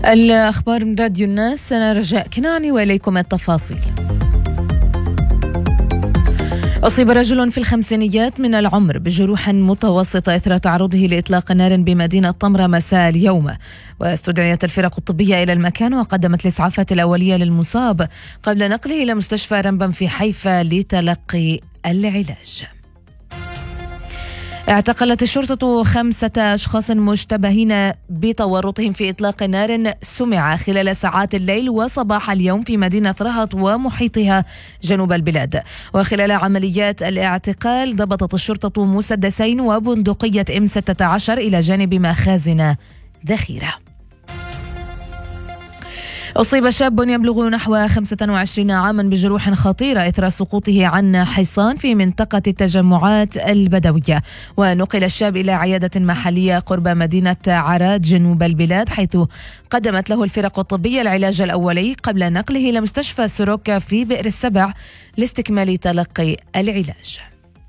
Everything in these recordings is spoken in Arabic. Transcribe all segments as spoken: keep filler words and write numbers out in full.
الأخبار من راديو الناس، أنا رجاء كناني وإليكم التفاصيل. أصيب رجل في الخمسينيات من العمر بجروح متوسطة إثر تعرضه لإطلاق نار بمدينة طمرة مساء اليوم، واستدعيت الفرق الطبية إلى المكان وقدمت الإسعافات الأولية للمصاب قبل نقله إلى مستشفى رمبم في حيفا لتلقي العلاج. اعتقلت الشرطة خمسة أشخاص مشتبهين بتورطهم في إطلاق نار سمع خلال ساعات الليل وصباح اليوم في مدينة رهط ومحيطها جنوب البلاد. وخلال عمليات الاعتقال ضبطت الشرطة مسدسين وبندقية إم ستة عشر إلى جانب مخازن ذخيرة. أصيب شاب يبلغ نحو خمسة وعشرين عاما بجروح خطيرة إثر سقوطه عن حصان في منطقة التجمعات البدوية، ونقل الشاب إلى عيادة محلية قرب مدينة عراد جنوب البلاد، حيث قدمت له الفرق الطبية العلاج الأولي قبل نقله إلى مستشفى سوروكا في بئر السبع لاستكمال تلقي العلاج.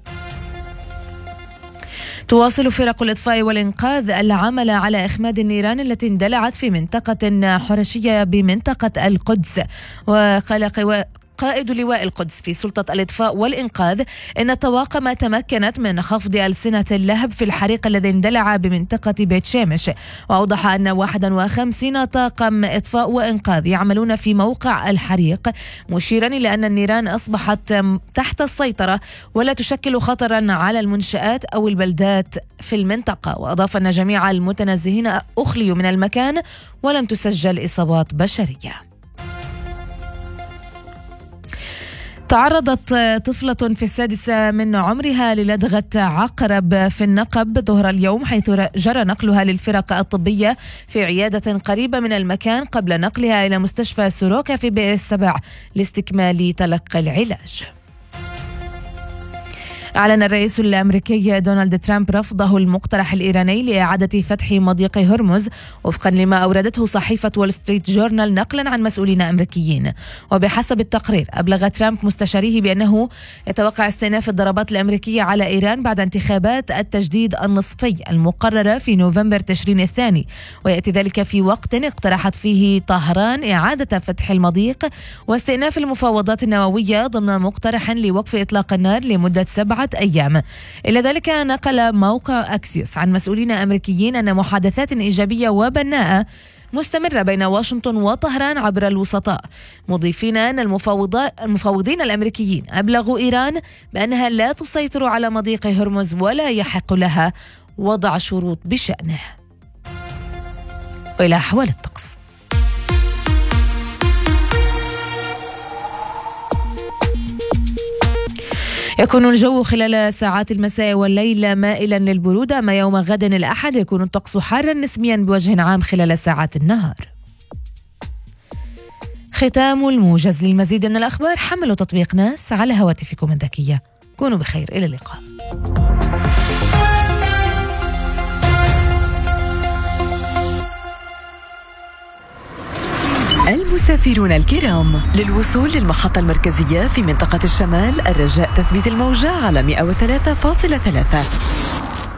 تواصل فرق الإطفاء والإنقاذ العمل على إخماد النيران التي اندلعت في منطقة حرشية بمنطقة القدس. وقال قائد لواء القدس في سلطة الإطفاء والإنقاذ إن الطواقم تمكنت من خفض ألسنة اللهب في الحريق الذي اندلع بمنطقة بيت شامش. وأوضح أن واحد وخمسين طاقم إطفاء وإنقاذ يعملون في موقع الحريق، مشيرا إلى أن النيران أصبحت تحت السيطرة ولا تشكل خطرا على المنشآت أو البلدات في المنطقة. وأضاف أن جميع المتنزهين أخليوا من المكان ولم تسجل إصابات بشرية. تعرضت طفلة في السادسة من عمرها للدغة عقرب في النقب ظهر اليوم، حيث جرى نقلها للفرق الطبية في عيادة قريبة من المكان قبل نقلها إلى مستشفى سوروكا في بئر السبع لاستكمال تلقي العلاج. أعلن الرئيس الأمريكي دونالد ترامب رفضه المقترح الإيراني لإعادة فتح مضيق هرمز وفقا لما أوردته صحيفة وول ستريت جورنال نقلا عن مسؤولين أمريكيين. وبحسب التقرير أبلغ ترامب مستشاريه بأنه يتوقع استئناف الضربات الأمريكية على إيران بعد انتخابات التجديد النصفي المقررة في نوفمبر تشرين الثاني، ويأتي ذلك في وقت اقترحت فيه طهران إعادة فتح المضيق واستئناف المفاوضات النووية ضمن مقترح لوقف إطلاق النار لمدة سبعة أيام. إلى ذلك نقل موقع أكسيوس عن مسؤولين أمريكيين أن محادثات إيجابية وبناءة مستمرة بين واشنطن وطهران عبر الوسطاء، مضيفين أن المفاوضين الأمريكيين أبلغوا إيران بأنها لا تسيطر على مضيق هرمز ولا يحق لها وضع شروط بشأنه. وإلى أحوال الطقس. يكون الجو خلال ساعات المساء والليل مائلا للبرودة، أما يوم غد الأحد يكون الطقس حارا نسبيا بوجه عام خلال ساعات النهار. ختام الموجز. للمزيد من الأخبار حملوا تطبيق ناس على هواتفكم الذكية. كونوا بخير، إلى اللقاء. المسافرون الكرام، للوصول للمحطة المركزية في منطقة الشمال الرجاء تثبيت الموجة على مئة وثلاثة فاصلة ثلاثة.